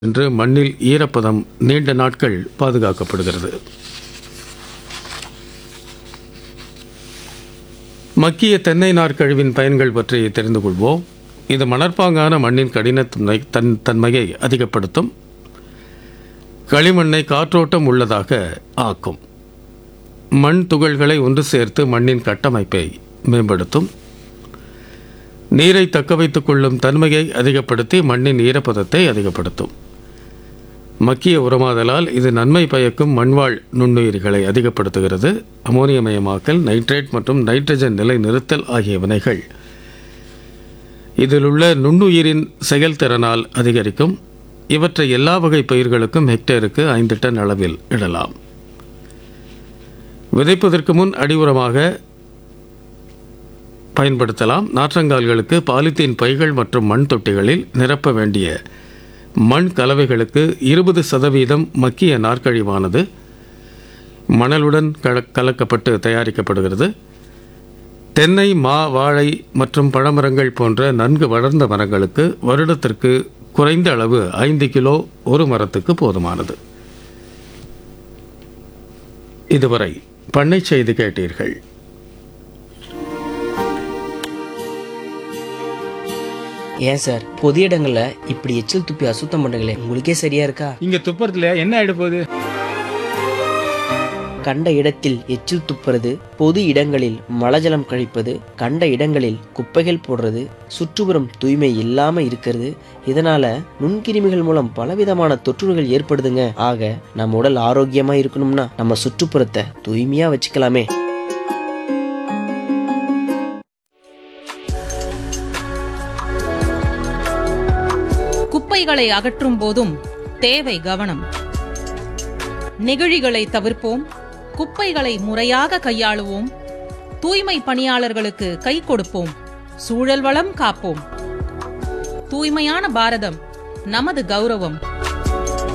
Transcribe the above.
என்று மண்ணில் ஈரப்பதம் நீண்ட நாட்கள் பாதுகாக்கப்படுகிறது. மக்கிய தென்னை நார்க்கழிவின் பயன்கள் பற்றி தெரிந்து கொள்வோம். இது மணற்பாங்கான மண்ணின் கடினத்தன்மை தன்மையை அதிகப்படுத்தும். களிமண்ணை காற்றோட்டம் உள்ளதாக ஆக்கும். மண் துகள்களை ஒன்று சேர்த்து மண்ணின் கட்டமைப்பை மேம்படுத்தும். நீரை தக்க வைத்துக் கொள்ளும் தன்மையை அதிகப்படுத்தி மண்ணின் ஈரப்பதத்தை அதிகப்படுத்தும். மக்கிய உரமாதலால் இது நன்மை பயக்கும் மண்வாழ் நுண்ணுயிரிகளை அதிகப்படுத்துகிறது. அமோனியமயமாக்கல், நைட்ரேட் மற்றும் நைட்ரஜன் நிலை நிறுத்தல் ஆகிய வினைகள் இதிலுள்ள நுண்ணுயிரின் செயல்திறனால் அதிகரிக்கும். இவற்றை எல்லா வகை பயிர்களுக்கும் ஹெக்டேருக்கு 5 டன் அளவில் இடலாம். விதைப்பதற்கு முன் அடி உரமாக பயன்படுத்தலாம். நாற்றங்கால்களுக்கு பாலித்தீன் பைகள் மற்றும் மண் தொட்டிகளில் நிரப்ப வேண்டிய மண் கலவைகளுக்கு 20% மக்கிய நார்க்கழிவானது மணலுடன் கலக்கப்பட்டு தயாரிக்கப்படுகிறது. தென்னை, மா, வாழை மற்றும் பழமரங்கள் போன்ற நன்கு வளர்ந்த மரங்களுக்கு வருடத்திற்கு குறைந்த அளவு 5 கிலோ ஒரு மரத்துக்கு போதுமானது. இதுவரை பண்ணை செய்தி கேட்டீர்கள். ஏன் சார், பொது இடங்கள்ல இப்படி எச்சில் துப்பி அசுத்தம் பண்றீங்களே, உங்களுக்கே சரியா இருக்கா? இங்க துப்புறதுல என்ன ஆயிட போகுது? கண்ட இடத்தில் எச்சில் துப்புறது, பொது இடங்களில் மலஜலம் கழிப்பது, கண்ட இடங்களில் குப்பைகள் போடுறது, சுற்றுப்புறம் தூய்மை இல்லாம இருக்கிறது, இதனால நுண்கிருமிகள் மூலம் பலவிதமான தொற்றுநோய்கள் ஏற்படுதுங்க. ஆக நம்ம உடல் ஆரோக்கியமா இருக்கணும்னா நம்ம சுற்றுப்புறத்தை தூய்மையா வச்சுக்கலாமே. குப்பைகளை அகற்றும் போதும் தேவை கவனம். நெகிழிகளை தவிர்ப்போம். குப்பைகளை முறையாக கையாளுவோம். தூய்மை பணியாளர்களுக்கு கை கொடுப்போம். சூழல் வளம் காப்போம். தூய்மையான பாரதம் நமது கௌரவம்.